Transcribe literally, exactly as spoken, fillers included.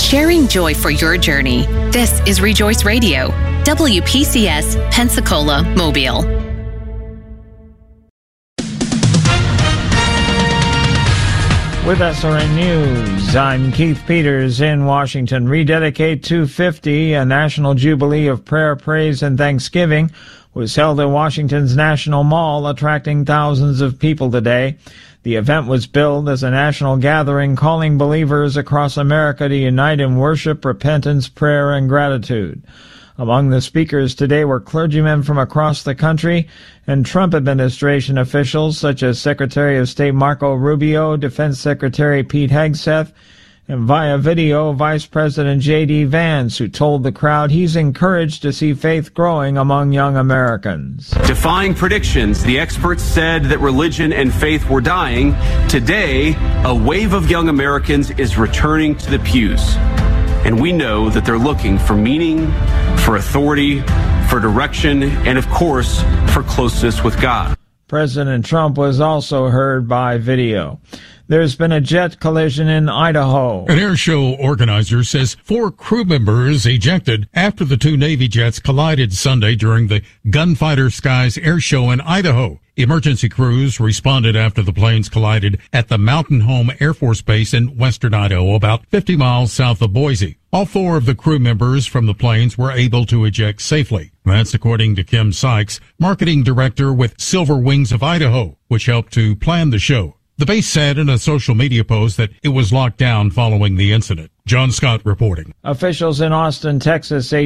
sharing joy for your journey. This is Rejoice Radio, W P C S, Pensacola, Mobile. With S R N News, I'm Keith Peters in Washington. Rededicate two fifty, a national jubilee of prayer, praise, and thanksgiving, was held at Washington's National Mall, attracting thousands of people today. The event was billed as a national gathering calling believers across America to unite in worship, repentance, prayer, and gratitude. Among the speakers today were clergymen from across the country and Trump administration officials such as Secretary of State Marco Rubio, Defense Secretary Pete Hegseth, and via video, Vice President J D Vance, who told the crowd he's encouraged to see faith growing among young Americans. Defying predictions, the experts said that religion and faith were dying. Today, a wave of young Americans is returning to the pews. And we know that they're looking for meaning, for authority, for direction, and of course, for closeness with God. President Trump was also heard by video. There's been a jet collision in Idaho. An air show organizer says four crew members ejected after the two Navy jets collided Sunday during the Gunfighter Skies air show in Idaho. Emergency crews responded after the planes collided at the Mountain Home Air Force Base in western Idaho, about fifty miles south of Boise. All four of the crew members from the planes were able to eject safely. That's according to Kim Sykes, marketing director with Silver Wings of Idaho, which helped to plan the show. The base said in a social media post that it was locked down following the incident. John Scott reporting. Officials in Austin, Texas say